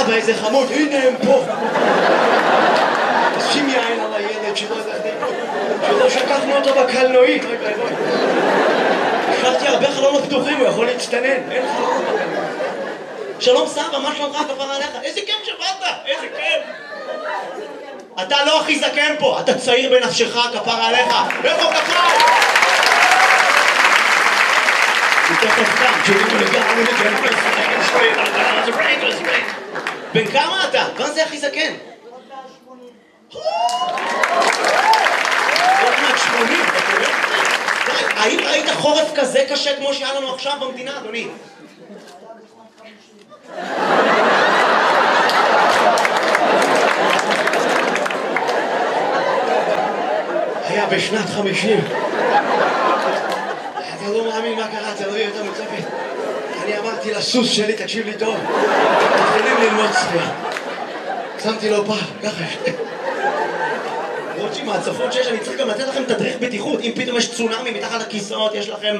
אבא, איזה חמוד, הנה הם פה. שים יין על הילד שלא שקחנו אותו בקלנועית. השארתי הרבה חלונות פתוחים, הוא יכול להצטנן. אין חלונות בקלנועית. שלום סבא, מה שלומך כפרה עליך? איזה כיף שבאת, איזה כיף. אתה לא הכי זקן פה, אתה צעיר בנפשך כפרה עליך. איפה כפרה? בן כמה אתה? מה זה הכי זקן? האם ראית חורף כזה קשה כמו שהיה לנו עכשיו במדינה, אדוני? היה בשנת 50. אתה לא מאמין מה קרה, אתה לא יודע יותר מצפת. אני אמרתי לסוס שלי, תקשיב לי טוב, מתחילים ללמוד שחייה. שמתי לו פעם, ככה רוצים מהצפות שיש, אני צריך גם לתת לכם תדריך בטיחות. אם פתאום יש צונאמי מתחת לכיסאות, יש לכם...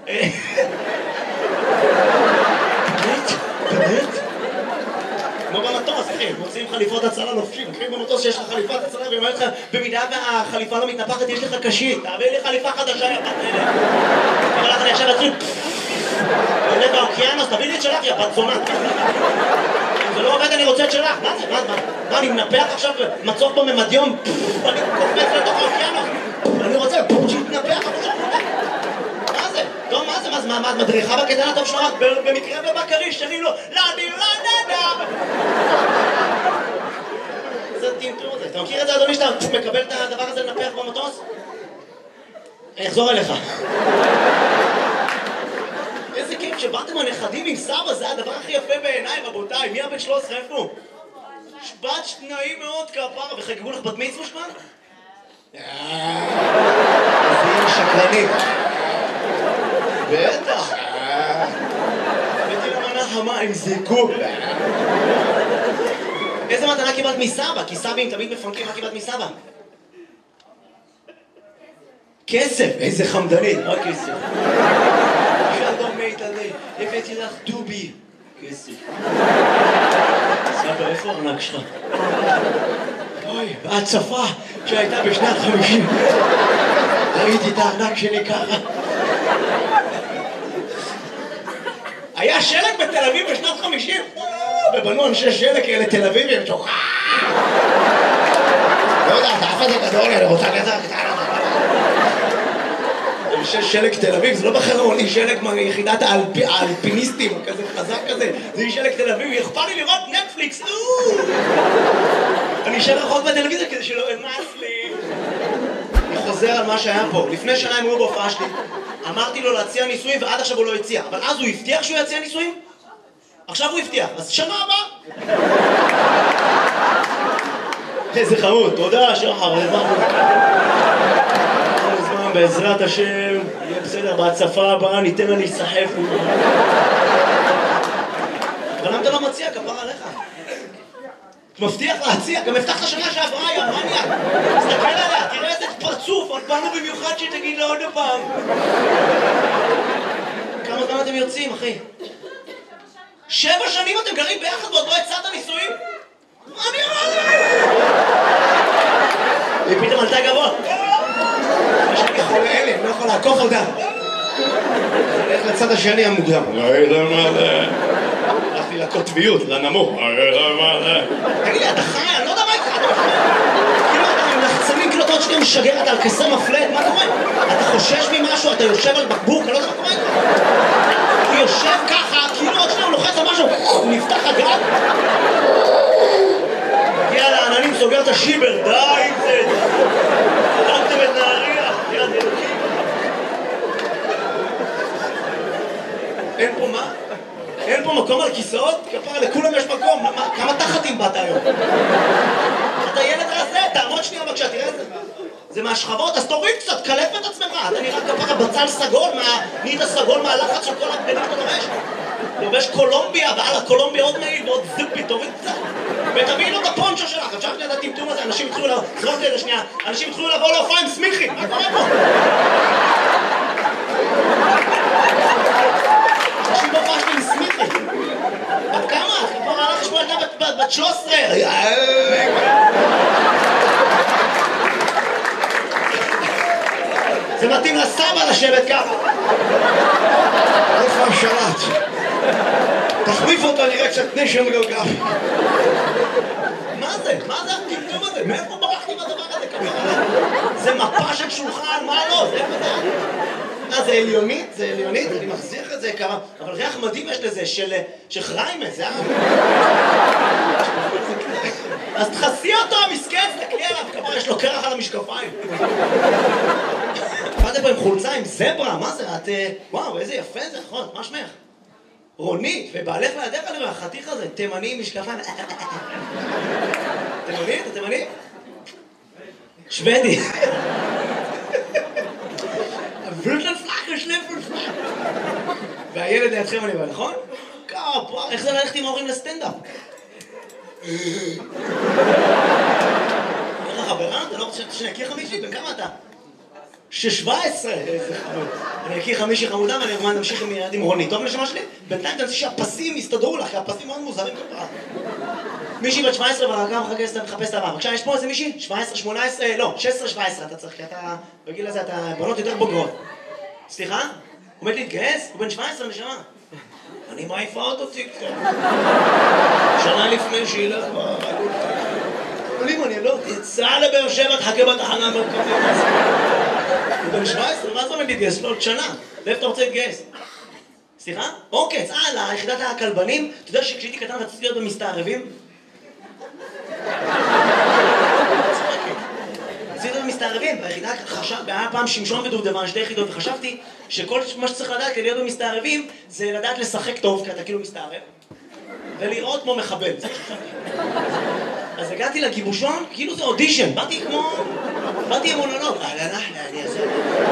באמת? כמו במטוס, אחי, מוצאים חליפות הצלה לובשים, אחי במטוס שיש לך חליפת הצלה ואומר לך, במידה והחליפה לא מתנפחת, יש לך קשית, תביא לי חליפה חדשה, יא בת אלה. אבל לך אני עכשיו אצליח, עולה באוקיינוס, תביא לי את שלך, יא בת זונה. אם זה לא עובד, אני רוצה את שלך. מה זה? מה, אני מנפח עכשיו מצוף בממדיום, אני קופץ לתוך האוקיינוס. אני רוצה, שיתנפח, מה זה? טוב, מה זה? מה, את מדריכה בקטן הטוב שלך? במקרה ובקריש, שרים לו, לדי, לדה. זה טינטור הזה. אתה מכיר את זה, אדוני, שאתה מקבל את הדבר הזה לנפח במטוס? אני אחזור אליך. איזה כיף שבאתם הנכדים עם סבא, זה הדבר הכי יפה בעיניי, רבותיי. מי הבן 13, איפה הוא? שבת שניים מאוד כפרה, וחגגו לך בת מצווה שמן? אז היא שקרנית. בטח. הבאתי למנה חמה עם זיקוק. איזה מתנה קיבלת מסבא? כי סבים תמיד מפנקים, מה קיבלת מסבא? כסף, איזה חמדנית, רק כסף. שלום מיטלי, הבאתי לך דובי. כסף. סבא, איפה הארנק שלך? אוי, בהצפה שהייתה בשנת 50. ראיתי את הארנק שלי ככה. היה שלג בתל אביב בשנת 50? ובנו אנשי שלג כאלה תל אביבים, שוחק. לא יודע, אתה אף הזה גדול, אני רוצה כזה קטנה. אנשי שלג תל אביב, זה לא בחרון, היא שלג מיחידת האלפיניסטים, כזה חזק כזה. זה היא שלג תל אביב, אכפת לי לראות נטפליקס. אני אשאר רחוק בטלוויזיה כדי שלא אמאס לי. אני חוזר על מה שהיה פה. לפני שנה הם היו בהופעה שלי. אמרתי לו להציע ניסויים ועד עכשיו הוא לא הציע. אבל אז הוא הבטיח שהוא יציע ניסויים? עכשיו הוא הבטיח. אז שנה הבאה. איזה חמוד. תודה, שחר. בעזרת השם, יהיה בסדר. בהצפה הבאה ניתן לה להיסחף. אבל למה אתה לא מציע? כפר עליך. מבטיח להציע, גם הבטחת שנה שעברה, יא מניאק. תסתכל עליה, תראה איזה פרצוף, באנו במיוחד שתגיד לה עוד פעם. כמה זמן אתם יוצאים, אחי? 7 שנים אתם גרים ביחד ועוד לא הצעת נישואים? מה אני אומר? היא פתאום עלתה גבוה. יש לי חולה אלה, אני לא יכול לעקוף אותה. זה הולך לצד השני המוקדם. הלכתי לקוטביות, לנמוך. תגיד לי, אתה חי? אני לא יודע מה איתך. כאילו אתה לחצנים, כאילו אתה עוד שנייה משגר, אתה על כסר מפלט, מה קורה? אתה חושש ממשהו, אתה יושב על בקבוק, אני לא יודע מה קורה איתך. הוא יושב ככה, כאילו עוד שנייה הוא לוחץ על משהו, הוא נפתח הגג. הגיע לעננים, סוגר את השיבר, די עם זה. חלקתם את נהריה, יד אלוקים. אין פה מה? אין פה מקום על כיסאות? כפרה, לכולם יש מקום. כמה תחתים באת היום? אתה ילד רזה, תעמוד שנייה בבקשה, תראה את זה. זה מהשכבות, אז תוריד קצת, קלף את עצמך. אתה נראה כפרה בצל סגול, נהיית סגול מהלחץ של כל הבגדים שאתה לובש. לובש קולומביה, ועל הקולומביה עוד מעיל ועוד זיפי, תוריד קצת. ותביאי לו את הפונצ'ו שלך. עכשיו שנייה את הטמטום הזה, אנשים התחילו לבוא, זרוק לי את זה שנייה, אנשים התחילו לבוא להופעה עם סמיכי. מה קורה פה? אנשים בהופעה שלי עם סמיכי. בת כמה? כבר הלך לשמוע ילדה את בת 13. זה מתאים לסבא לשבת ככה. איפה השלט? תחליף אותו, נראה קצת נשם גאוגרפי. מה זה? מה זה הטמטום הזה? מאיפה ברחתי בדבר הזה ככה? זה מפה של שולחן, מה לא? זה איפה זה? זה עליונית? זה עליונית? אני מחזיר את זה כמה... אבל ריח מדהים יש לזה, של חריימה, זה אז תחסי אותו, המסכן, תקלי עליו, כמה יש לו קרח על המשקפיים. באתם פה עם חולצה עם זברה, מה זה? את... וואו, איזה יפה זה, נכון, מה שמך? רונית, ובעלך לידך אני רואה, החתיך הזה, תימני עם משקפיים. תימני? אתה תימני? שוודי. והילד לידכם אני בא, נכון? כפה, איך זה ללכת עם ההורים לסטנדאפ? איך החברה? אתה לא רוצה שאני אכיר חמישי? בן כמה אתה? 17! איזה חמוד. אני אכיר חמישי חמודה ואני אגמד נמשיך עם רונית. טוב נשמה שלי? בינתיים תנסי שהפסים יסתדרו לך, כי הפסים מאוד מוזרים כפרה. מישהי בת 17 והרגע מחפש את הבא. בבקשה, יש פה איזה מישהי? 17, 18, לא, 16, 17 אתה צריך, כי אתה בגיל הזה, אתה בנות יותר בוגרות. סליחה? עומד להתגייס? הוא בן 17 נשמה. אני מעיפה אותו טיקטוק. שנה לפני שילך אבל אם אני לא תצא לבאר שבע, תחכה בתחנה המרכזית. הוא בן 17, מה זה עומד להתגייס? לא, עוד שנה. לאיפה אתה רוצה להתגייס? סליחה? אוקיי, צהל, ליחידת הכלבנים. אתה יודע שכשהייתי קטן רציתי להיות במסתערבים? רציתי להיות במסתערבים, ביחידה היה פעם שמשון ודובדבן, 2 יחידות, וחשבתי שכל מה שצריך לדעת כדי להיות במסתערבים זה לדעת לשחק טוב, כי אתה כאילו מסתערב, ולראות כמו מחבל. אז הגעתי לגיבושון, כאילו זה אודישן, באתי עם מונולוג. אהלן, אני אעשה.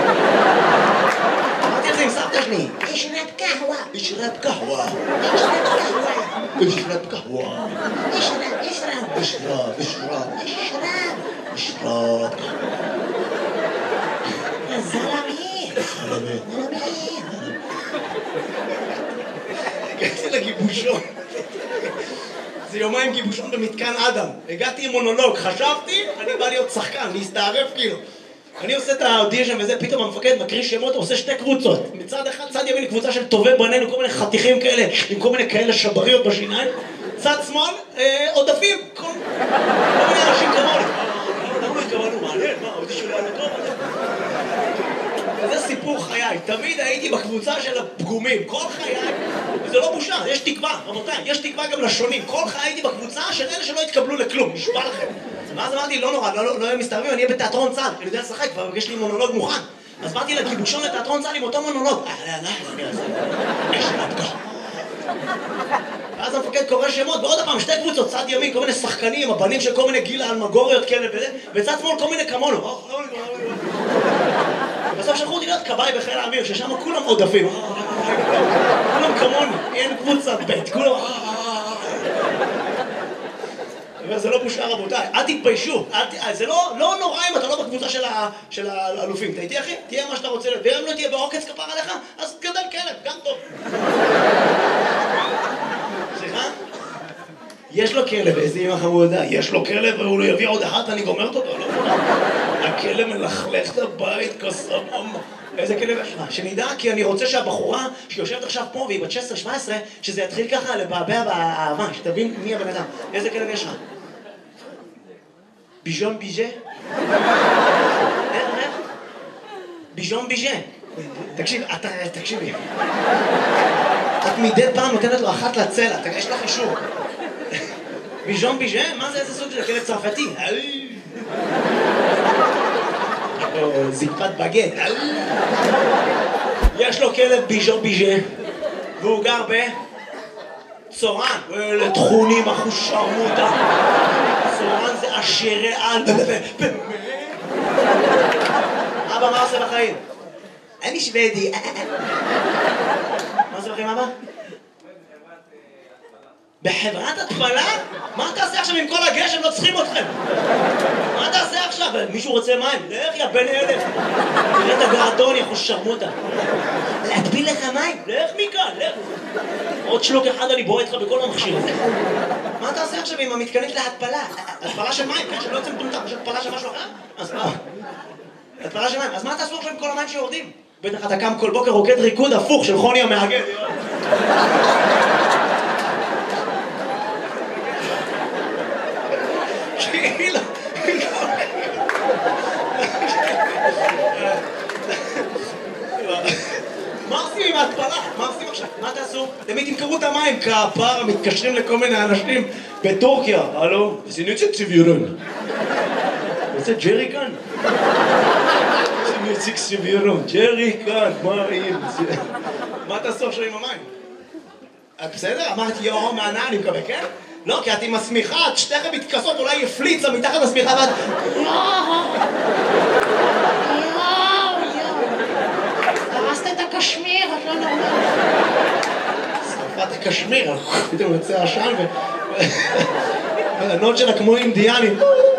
אמרתי על זה עם סבתא שלי. אשרב קהווה. אשרב קהווה. אשרב קהווה. אשרב. זלמי. הגעתי לגיבושון. זה יומיים גיבושון במתקן אדם. הגעתי עם מונולוג, חשבתי, אני בא להיות שחקן, להסתערף כאילו. אני עושה את האודישן וזה, פתאום המפקד מקריא שמות, עושה 2 קבוצות. מצד אחד, צד ימין קבוצה של טובי בנינו, כל מיני חתיכים כאלה, עם כל מיני כאלה שבריות בשיניים. צד שמאל, עודפים, כל מיני אנשים כמוני. למה לא התכוונו? מעניין, מה, האודישן לא היה טוב? וזה סיפור חיי, תמיד הייתי בקבוצה של הפגומים, כל חיי, וזה לא בושה, יש תקווה, רבותיי, יש תקווה גם לשונים, כל חיי הייתי בקבוצה של אלה שלא התקבלו לכלום, נשבע לכם. ואז אמרתי, לא נורא, לא יהיה מסתערבים, אני אהיה בתיאטרון צה"ל, אני יודע לשחק, כבר יש לי מונולוג מוכן. אז באתי לגיבושון לתיאטרון צה"ל עם אותו מונולוג. ואז המפקד קורא שמות, ועוד הפעם 2 קבוצות, צד ימין, כל מיני שחקנים, הבנים של כל מיני גיל אלמגוריות כאלה וזה, וצד שמאל כל מיני כמונו. בסוף שלחו אותי להיות כבאי בחיל האוויר, ששם כולם עודפים. כולם כמוני, אין קבוצת בית, כולם... וזה לא בושה רבותיי, אל תתביישו, זה לא נורא אם אתה לא בקבוצה של האלופים. אתה איתי אחי? תהיה מה שאתה רוצה, ואם לא תהיה בעוקץ כפר עליך, אז גדל כלב, גם טוב. סליחה? יש לו כלב, איזה אמא חמודה, יש לו כלב והוא לא יביא עוד אחת, אני גומרת אותו, לא? הכלב מלכלך את הבית, כסבום. איזה כלב יש לך? שנדע, כי אני רוצה שהבחורה שיושבת עכשיו פה והיא בת 16-17, שזה יתחיל ככה לבעבע באהבה, שתבין מי הבן אדם. איזה כלב יש לך? ביז'ון ביז'ה? איך? ביז'ון ביז'ה. תקשיבי. את מדי פעם נותנת לו אחת לצלע, יש לך אישור. ביז'ון ביז'ה? מה זה איזה סוג של כלב צרפתי? זקפת בגט. יש לו כלב ביז'ון ביז'ה והוא גר בצורן. אלה תכונים אחושרמותה. צורן זה עשירי על. אבא, מה עושה בחיים? אני שוודי. מה עושה בחיים אבא? בחברת התפלה? מה תעשה עכשיו עם כל הגשם? לא צריכים אתכם. מה תעשה עכשיו? מישהו רוצה מים? לך יא בן אלף. תראה את הגרדון, יא חושרמותה. להטביע להביא לך מים? לך מכאן, לך. עוד שלוק אחד אני בועט לך בכל המכשיר הזה. מה אתה עושה עכשיו עם המתקנית להתפלה? התפלה של מים, כן? שלא יוצא מטומטם, יש התפלה של משהו אחר? אז מה? התפלה של מים, אז מה תעשו עכשיו עם כל המים שיורדים? בטח אתה קם כל בוקר רוקד ריקוד הפוך של חוני המאגד. מה עושים עם ההתפלה? מה עושים עכשיו? מה תעשו? תמיד תמכרו את המים כפר, מתקשרים לכל מיני אנשים בטורקיה. הלו? וסיניצה ציבירון. רוצה ג'רי כאן? סיניצה ציבירון. ג'רי כאן, מה רעים? מה תעשו עכשיו עם המים? בסדר? אמרתי יואו מהנה, אני מקווה, כן? לא, כי את עם השמיכה, את שתיכם מתכסות, אולי יפליצה מתחת לשמיכה ואת... הרסת את הקשמיר, את לא נורמלית. שרפת הקשמיר, פתאום יוצא עשן והענות שלה כמו אינדיאנים.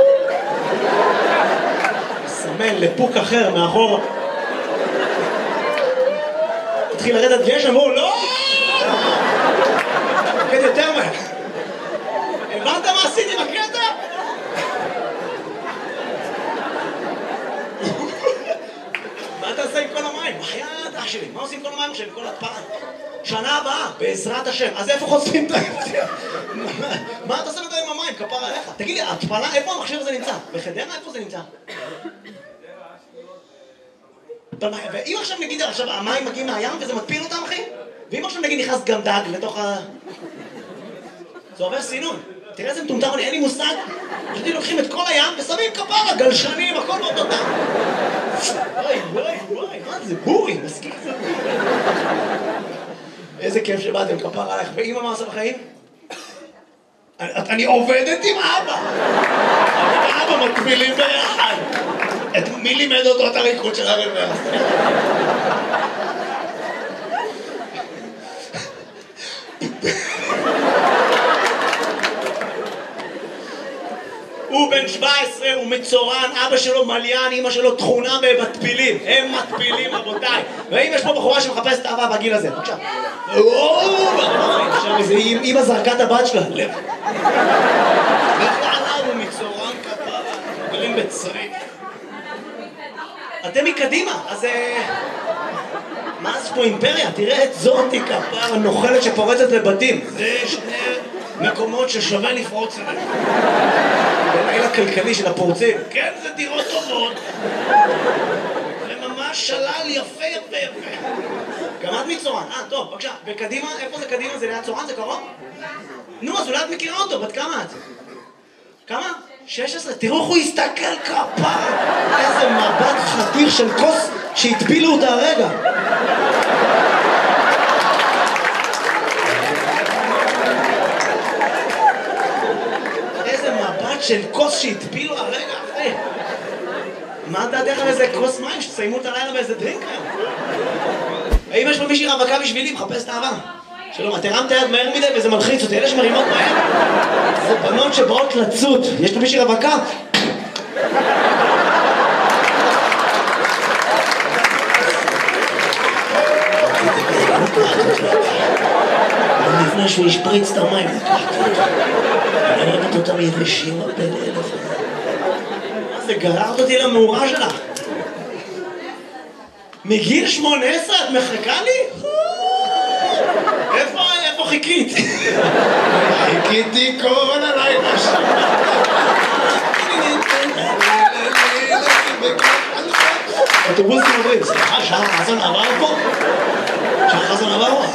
סמן לפוק אחר מאחור. התחיל לרדת גשם, אמרו, לא! תקד יותר מהר. הבנת מה עשיתי בקטע? מה אתה עושה עם כל המים? בחייאת אח שלי, מה עושים עם כל המים עכשיו, עם כל התפלה? שנה הבאה, בעזרת השם. אז איפה חושפים את ההפתיע? מה אתה עושה עם המים? כפר עליך. תגיד לי, התפלה, איפה המכשיר הזה נמצא? בחדרה? איפה זה נמצא? ואם עכשיו נגיד, עכשיו המים מגיעים מהים וזה מטפיל אותם, אחי? ואם עכשיו נגיד נכנס גם דג לתוך ה... זה עובר סינון. תראה איזה מטומטם, אין לי מושג. פשוט לוקחים את כל הים ושמים כפרה, גלשנים, הכל באותו טעם. וואי, מה זה? בורי, מסכים זה בורי. איזה כיף שבאתם, כפרה עליך. ואמא מה עושה בחיים? אני עובדת עם אבא. אני ואבא מקבילים ביחד. מי לימד אותו את הריקוד של הרוורס? הוא בן 17, הוא מצורן, אבא שלו מליין, אמא שלו תכונה במטפילים. הם מטפילים, רבותיי. ואם יש פה בחורה שמחפשת אהבה בגיל הזה, בבקשה. עכשיו איזה אמא זרקה את הבת שלה. לב. ועליו הוא מצורן כפרה. גרים בצריף. אתם מקדימה, אז... מה זה פה אימפריה? תראה את זאתי כפרה נוחלת שפורצת לבתים. זה שני מקומות ששווה לפרוץ אליהם. בלילה כלכלי של הפורצים. כן, זה דירות טובות. זה ממש שלל יפה. גם את מצורן. טוב, בבקשה. וקדימה, איפה זה קדימה? זה ליד צורן? זה קרוב? נו, אז אולי את מכירה אותו. בת כמה את? כמה? 16. תראו איך הוא הסתכל כפרה. איזה מבט חתיר של כוס שהטפילו אותה הרגע. של כוס שהטפילו הרגע אחרי. מה דעתך על איזה כוס מים שתסיימו את הלילה באיזה דרינק היום? האם יש פה מישהי רווקה בשבילי? מחפש את האהבה. שלום, את הרמת היד מהר מדי וזה מלחיץ אותי. אלה שמרימות מהר זה בנות שבאות לצוד. יש פה מישהי רווקה? לפני שהוא ישפריץ את המים. אני אוהבת אותם יבשים הרבה לאלף. מה זה, גררת אותי למאורה שלך? מגיל 18 את מחכה לי? איפה חיכית? חיכיתי כל הלילה שם. אוטובוסים עוברים, סליחה, שער חסן עבר פה? שער חסן עבר פה?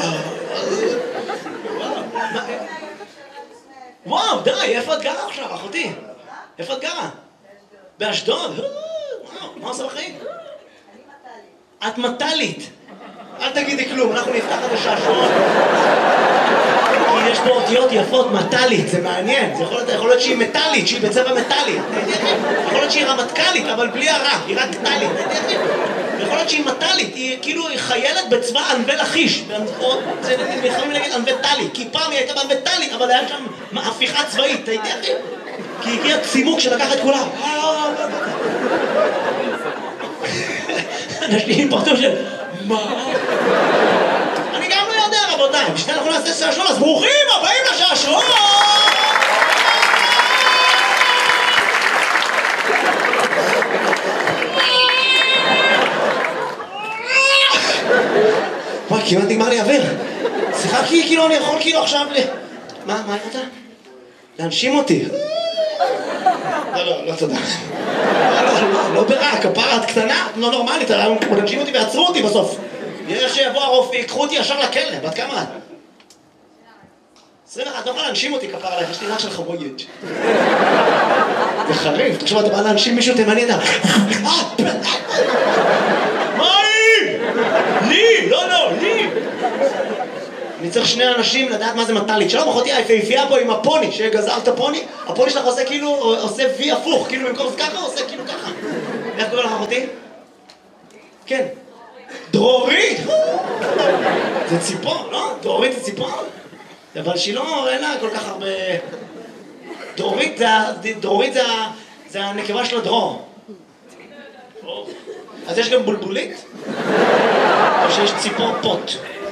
וואו, די, איפה את גרה עכשיו, אחותי? איפה את גרה? באשדוד? וואו, מה עושה בחיים? את מטלית. אל תגידי כלום, אנחנו נפתח את השעשועון. כי יש פה אותיות יפות, מטלית, זה מעניין. זה יכול להיות שהיא מטלית, שהיא בצבע מטלי. יכול להיות שהיא רמטכ"לית, אבל בלי הרע, היא רק טלית. יכול להיות שהיא מטלית, היא כאילו חיילת בצבא ענבי לכיש. זה יכולים להגיד ענבי טלי, כי פעם היא הייתה בענבי טלי, אבל היה שם הפיכה צבאית, הייתי אחי? כי הגיע צימוק שלקח את כולם. אנשים פרטו של מה? אני גם לא יודע, רבותיי. בשביל אנחנו נעשה שעשועון, אז ברוכים הבאים לשעשועון! וואי, כמעט נגמר לי אוויר. שיחקתי כאילו אני יכול כאילו עכשיו מה אתה? להנשים אותי. לא תודה. לא ברע, כפרה את קטנה, לא נורמלית, להנשים אותי ועצרו אותי בסוף. יש שיבוא הרופא, יקחו אותי ישר לכלא, בת כמה את? 21, את לא יכולה להנשים אותי כפרה עליך, יש לי רק של חבויית. זה חריף, תחשוב, אתה בא להנשים מישהו תימני, אתה... מה היא? לי! לא, לי! אני צריך שני אנשים לדעת מה זה מטלית. שלום אחותי היפהפייה פה עם הפוני, שגזרת הפוני. הפוני שלך עושה כאילו, עושה וי הפוך, כאילו במקום זה ככה, עושה כאילו ככה. איך קורא לך אחותי? כן. דרורית! זה ציפור, לא? דרורית זה ציפור? אבל שהיא לא, אין לה כל כך הרבה... דרורית זה הנקבה של הדרור. אז יש גם בולבולית? או שיש ציפור פוט?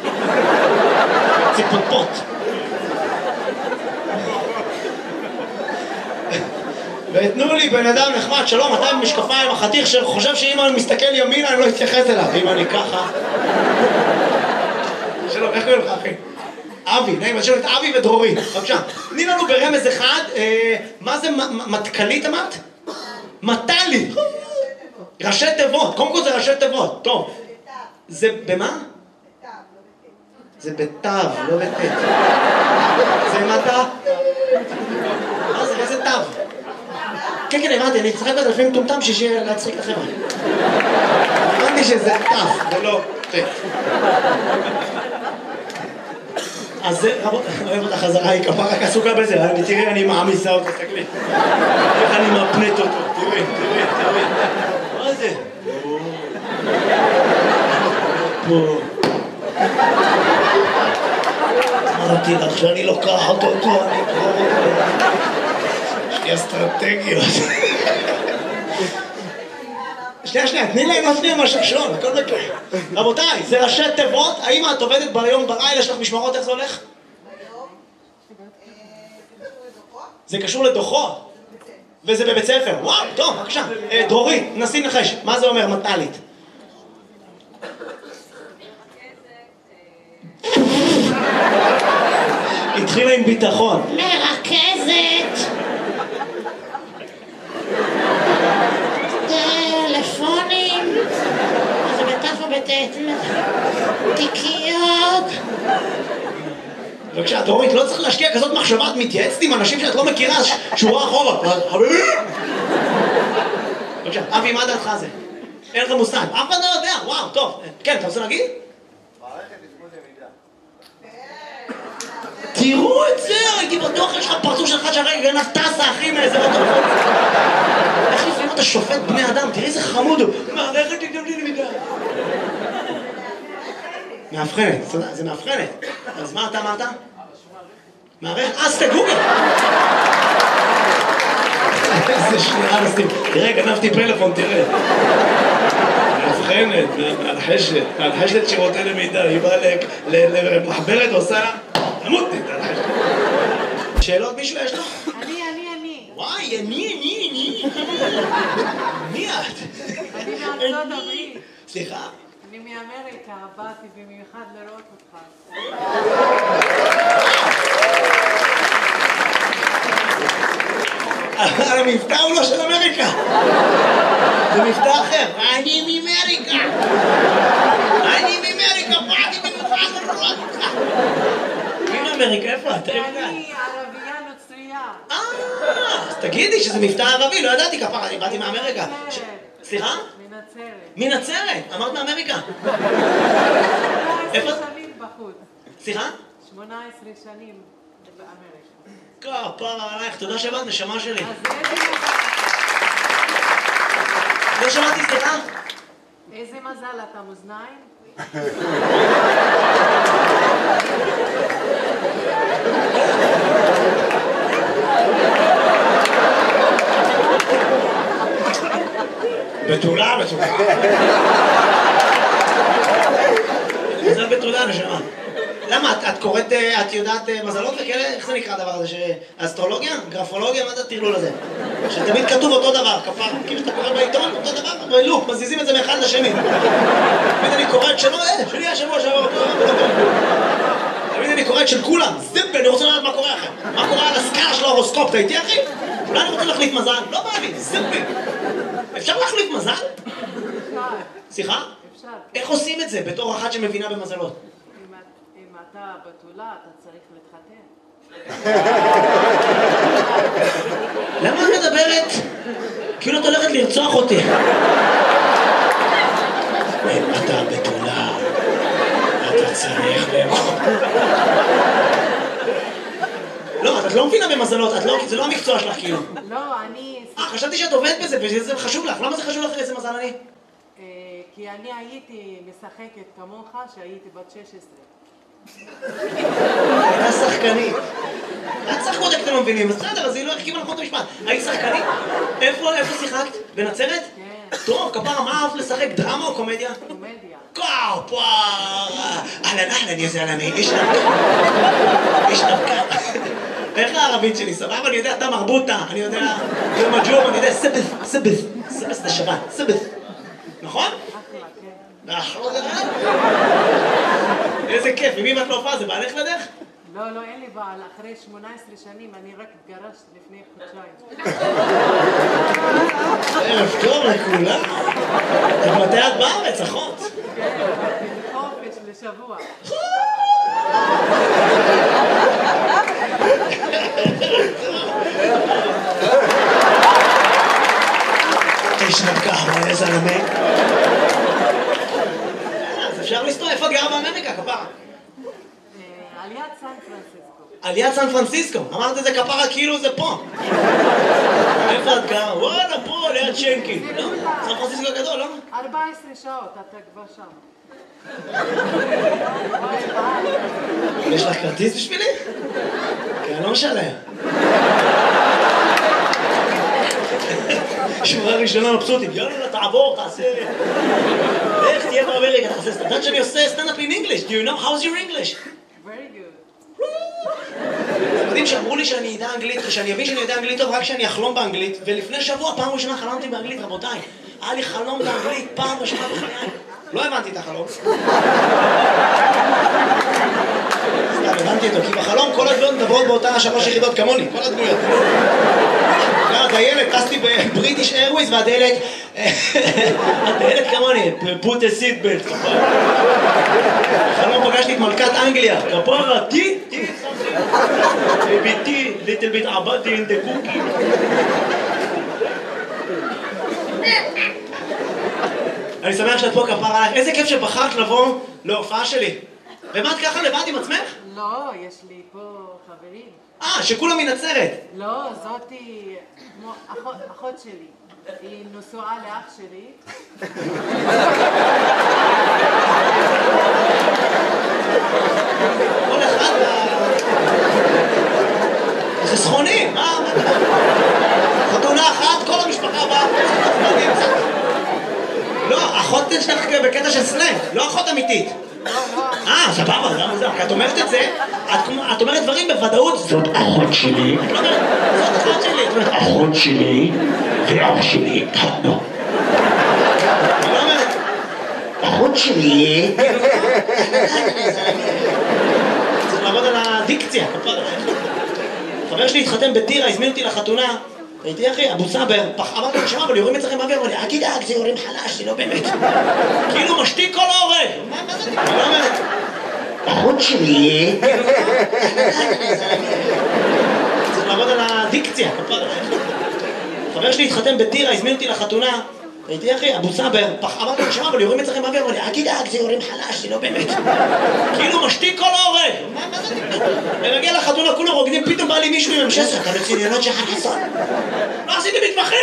ציפופות. ותנו לי בן אדם נחמד, שלום, אתה עם משקפיים, החתיך שחושב שאם אני מסתכל ימינה אני לא אתייחס אליו, אם אני ככה. שלום, איך קוראים לך אחי? אבי, נעים, אז שלום את אבי ודרורי, בבקשה. תני לנו ברמז אחד, מה זה מתכלית אמרת? מטלי. ראשי תיבות, קודם כל זה ראשי תיבות, טוב. זה במה? זה בתו, לא בתת. זה מטה? מה זה? איזה תו? כן, הבנתי, אני אצחק בזה לפעמים טומטם שיהיה להצחיק את החבר'ה. הבנתי שזה תו, ולא תת. אז זה, רבות, אני אוהב אותה חזרה, היא כפה רק עסוקה בזה, תראי, אני מעמיסה אותה, תסתכלי. איך אני מפנט אותו, תראי. מה זה? פה. אמרתי לך שאני לוקחת אותו, אני אקרור אותו. יש לי אסטרטגיות. שנייה, תני להם להפניע מהשעשועון, הכל בקרה. רבותיי, זה ראשי תיבות, האם את עובדת ביום בלילה, יש לך משמרות, איך זה הולך? ביום, זה קשור לדוחות. זה קשור לדוחות? וזה בבית ספר, וואו, טוב, בבקשה. דרורית, נסי נחש, מה זה אומר מטלית? התחילה עם ביטחון. מרכזת. טלפונים. זה בתף או בתת? תיקיות. בבקשה, דורית, לא צריך להשקיע כזאת מחשבה, את מתייעצת עם אנשים שאת לא מכירה, שורה אחורה. בבקשה, אבי, מה דעתך זה? אין לך מושג, אף אחד לא יודע, וואו, טוב. כן, אתה רוצה להגיד? מערכת עדכון למידה. תראו את זה, הייתי בטוח, יש לך פרצוף שלך שהרגע גנב טסה, אחי, מאיזה בטוח. איך לפעמים אתה שופט בני אדם, תראי איזה חמוד הוא. מערכת עדכון למידה. מאבחנת, זה מאבחנת. אז מה אתה אמרת? מערכת, אז תגוגל. איזה שנייה נשים. תראה, גנבתי פלאפון, תראה. מאבחנת, מהלחשת שירותי למידה, היא באה למחברת ועושה למותנית, הלחשת. שאלות מישהו יש לו? אני. וואי, אני. מי את? אני מארצות הברית. סליחה? אני מאמריקה, באתי במיוחד לראות אותך. המבטא הוא לא של אמריקה. זה מבטא אחר. אני מאמריקה. באתי במיוחד לראות אותך. מי מאמריקה? איפה את? אני ערבייה נוצרייה. אז תגידי שזה מבטא ערבי, לא ידעתי כפרה, אני באתי מאמריקה. סליחה? מנצרת. מנצרת? אמרת מאמריקה. 18 שנים בחוץ. סליחה? 18 שנים באמריקה. כפרה עלייך, תודה שבאת, נשמה שלי. אז איזה מזל. לא שמעתי, סליחה? איזה מזל אתה מאזניים? בתולה. מזל בתולה, נשמה. למה? את קוראת, את יודעת מזלות וכאלה? איך זה נקרא הדבר הזה? אסטרולוגיה? גרפולוגיה? מה זה הטרלול הזה? שתמיד כתוב אותו דבר, כפר. כאילו שאתה קורא בעיתון, אותו דבר, בלופ, מזיזים את זה מאחד לשני. תמיד אני קורא את שלו, שלי השבוע שעבר, תמיד אני קורא את של כולם. זימפל, אני רוצה לדעת מה קורה אחר. מה קורה על הסקאלה של ההורוסקופ, אתה איתי אחי? אולי אני רוצה להחליף מזל? לא בא לי, זימפל. אפשר להחליף מזל? סליחה? אפשר. איך עושים את זה בתור אחת שמבינה במזלות? אם אתה בתולה, אתה צריך להתחתן. למה את מדברת? כאילו את הולכת לרצוח אותי. אם אתה בתולה, אתה צריך לא, את לא מבינה במזלות, זה לא המקצוע שלך כאילו. לא, אני... חשבתי שאת עובדת בזה וזה חשוב לך. למה זה חשוב לך איזה מזל אני? כי אני הייתי משחקת כמוך שהייתי בת 16. הייתה שחקנית. את שחקות איך אתם לא מבינים, בסדר, אז היא לא החכימה נכון את המשפט. היית שחקנית? איפה שיחקת? בנצרת? כן. טוב, כפרה, מה אהבת לשחק? דרמה או קומדיה? קומדיה. כפרה! אהלן, יא זלמי, איש נבקה. איך הערבית שלי? סבבה? אני יודע, אתה מרבוטה, אני יודע, זה מג'ור, אני יודע, סבס זה שבת, סבס. נכון? אחלה, כן. איזה כיף, עם מי את לא הופעה? זה בעלך לדרך? לא, אין לי בעל. אחרי 18 שנים אני רק התגרשת לפני חודשיים. ערב טוב לכולם. מתי את בארץ, אחות? כן, חופש לשבוע. איש נבקה, אבל איזה זלמי. אז אפשר לסתור, איפה גרה באמריקה, כפרה? על יד סן פרנסיסקו. על יד סן פרנסיסקו. אמרת את זה כפרה כאילו זה פה. איפה את גרה? וואלה, פה, ליד שנקי. לא? סן פרנסיסקו גדול, לא? 14 שעות, אתה כבר שם. יש לך כרטיס בשבילי? כי אני לא משלם. שורה ראשונה מבסוטים, יאללה, תעבור, תעשה... איך תהיה באמריקה, תעשה... אתה יודעת שאני עושה סטנדאפ in English? Do you know how's your English? Very good. אתם יודעים שאמרו לי שאני אדע אנגלית, שאני אבין שאני יודע אנגלית טוב רק כשאני אחלום באנגלית, ולפני שבוע, פעם ראשונה חלמתי באנגלית, רבותיי. היה לי חלום באנגלית, פעם ראשונה בחיי. לא הבנתי את החלום. סתם, הבנתי אותו, כי בחלום כל הדמויות מדברות באותה 3 יחידות כמוני, כל הדמויות. הדיילת, טסתי בבריטיש איירוויז והדיילת כמוני, put a seat belt, כפרה. בחלום פגשתי את מלכת אנגליה, כפרה, תי, ביתי, little bit עבדתי in the cookie. אני שמח שאת פה, כפרה עליך. איזה כיף שבחרת לבוא להופעה שלי. ומה את ככה לבד עם עצמך? לא, יש לי פה חברים. שכולם מנצרת. לא, זאתי כמו אחות שלי. היא נשואה לאח שלי. כל אחד זה סכונים, מה? חתונה אחת, כל המשפחה באה. לא, אחות שלך בקטע של סלנג, לא אחות אמיתית. סבבה, למה זה? את אומרת את זה, את אומרת דברים בוודאות. זאת אחות שלי. את לא אומרת, זאת אחות שלי. את אומרת, אחות שלי ואח שלי התחתנו. את לא אומרת, אחות שלי. צריך לעבוד על הדיקציה. חבר שלי התחתן בטירה, הזמין אותי לחתונה. הייתי אחי, אבו סבר, אמרתי לו שמה, אבל יורים אצלכם באוויר, אמר לי, אל תדאג, זה יורים חלש, זה לא באמת. כאילו משתיק כל ההורג. מה זה? אני לא אומרת, אחות שלי. צריך לעבוד על הדיקציה. חבר שלי התחתן בטירה, הזמין אותי לחתונה. הייתי אחי, אבו סבר, אמרתי לו שמה, אבל יורים אצלכם באוויר, אמר לי, אל תדאג, זה יורים חלש, זה לא באמת. כאילו משתיק כל ההורג. מה זה? אני מגיע לחתונה, כולם רוקדים, פתאום בא לי מישהו עם M16, אתה בצניונות של חסון. לא עשיתי מתמחים,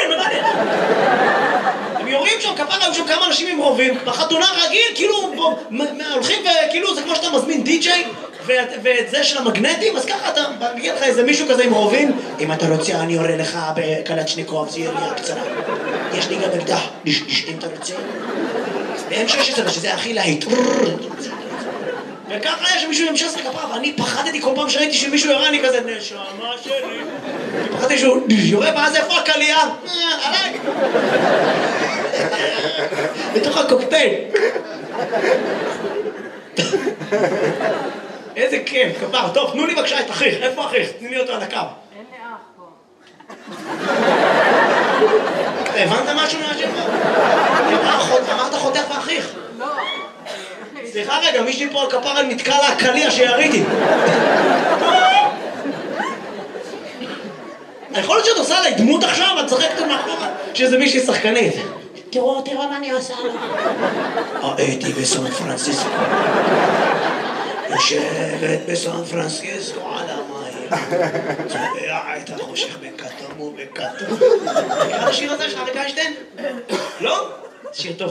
הם יורים שם, כפרה, היו שם כמה אנשים עם רובים, בחתונה רגיל, כאילו, הולכים וכאילו, זה כמו שאתה מזמין די-ג'יי, ואת זה של המגנטים, אז ככה אתה מגיע לך איזה מישהו כזה עם רובים, אם אתה רוצה, אני יורה לך בקלצ'ניקוב, זה ירייה קצרה. יש לי גם אקדח, אם אתה רוצה. ו-M16, שזה הכי להיט. וככה יש מישהו ימשס לכפרה, ואני פחדתי כל פעם שראיתי שמישהו יורה, אני כזה, נשמה שלי. אני פחדתי שהוא יורה, ואז איפה הקלייה? עליי. בתוך הקוקטייל. איזה כיף, כפר. טוב, תנו לי בבקשה את אחיך. איפה אחיך? תני לי אותו על הקו. אין לי אח פה. הבנת משהו מהשם? אמרת חותך ואחיך. לא. סליחה רגע, מישהי פה על כפרה נתקע לה הקליע שיריתי. יכול להיות שאת עושה עליי דמות עכשיו, את צחקת מאחורה, שזה מישהי שחקנית. תראו מה אני עושה לו. הייתי בסן פרנסיסקו. יושבת בסן פרנסיסקו על המים. צובע את החושך בכתום ובכתום. נקרא את השיר הזה של אריק איינשטיין? לא? שיר טוב.